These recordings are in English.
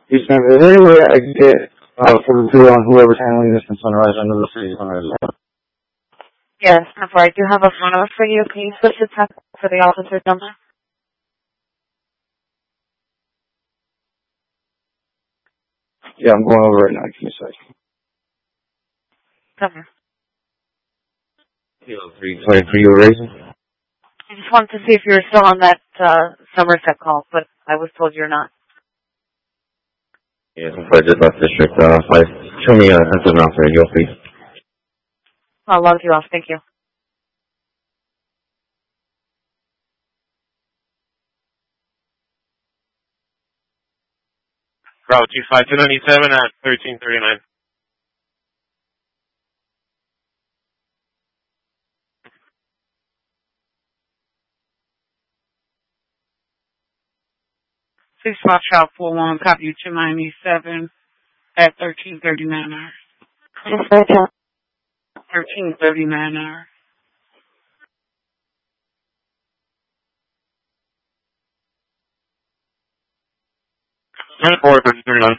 Is there any way I can get for whoever's handling this in Sunrise under the city Sunrise? Yes, I do have a phone number for you. Can you switch the text for the officer's number? Yeah, I'm going over right now. Give me a second. Come here. 323 you were raising? I just wanted to see if you were still on that Somerset call, but I was told you're not. Yes, I just left district. Show me a good amount for you, please. I'll log you off. Thank you. Bravo 25297 at 1339. Six Foxtrot 41, copy you 297 at 1339 hours. 1339 hours. Report 1339.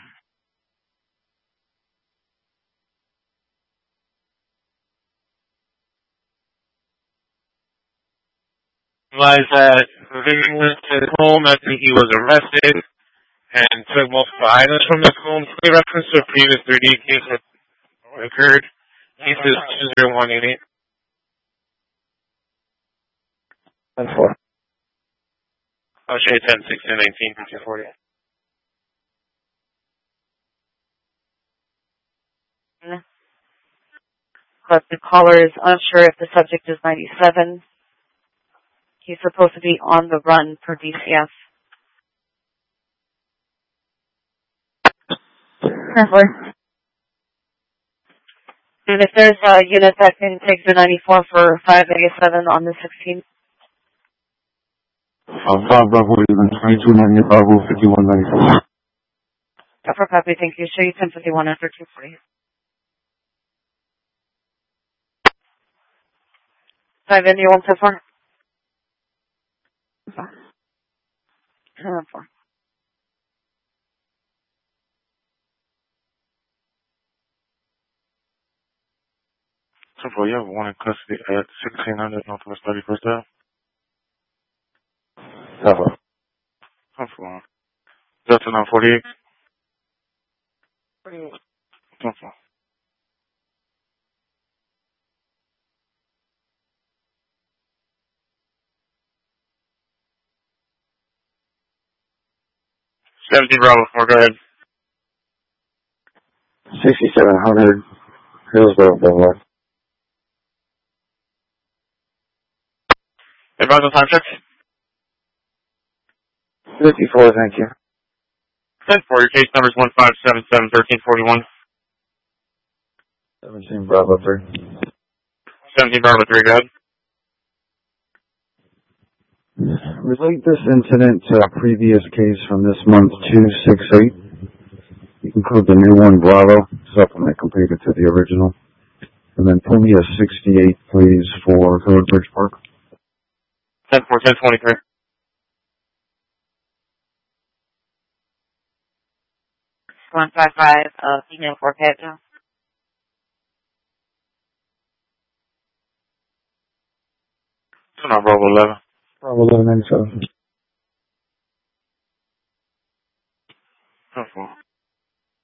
Realized that the victim went to his home after he was arrested and took multiple items from his home. In reference to a previous 3D case that occurred, cases 20188. 10-4. I'll show you 10, 16, 19, 240. But the caller is unsure if the subject is 97. He's supposed to be on the run per DCF. And if there's a unit that can take the 94 for 587 on the 16th. Bravo 2290, Bravo 5194. For copy, thank you. Show you 1051 after 240. 5 in, you want so far? 4. So far, you have one in custody at 1600 Northwest 31st Ave. Cover. So far. Delta 948. 48. So far. Bravo 4, go ahead. 6700 Hillsborough Boulevard. Advise on time check. 54, thank you. 10-4, your case number is 1577-1341. 17 Bravo 3. 17 Bravo 3, go ahead. Relate this incident to a previous case from this month, 268. You can include the new one, Bravo, supplement completed to the original. And then pull me a 68, please, for Village Bridge Park. 10-4, 1023. One 55, female 4K now. Bravo 11. Bravo 1197. 10-4.